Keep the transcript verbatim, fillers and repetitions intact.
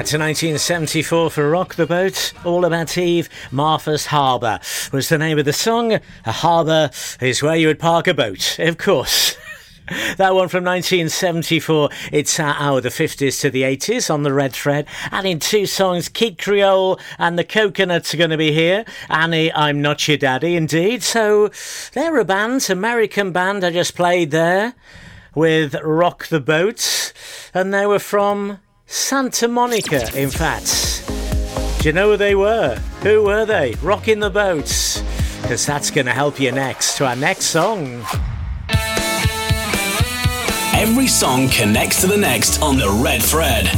Back to nineteen seventy-four for Rock the Boat. All About Eve. Martha's Harbour was the name of the song. A harbour is where you would park a boat, of course. That one from nineteen seventy-four. It's uh, our the fifties to the eighties on the Red Thread. And in two songs, Kid Creole and the Coconuts are going to be here. Annie, I'm Not Your Daddy, indeed. So they're a band, American band I just played there with Rock the Boat. And they were from Santa Monica, in fact. Do you know who they were? Who were they? Rocking the Boats. Because that's going to help you next to our next song. Every song connects to the next on the Red Thread.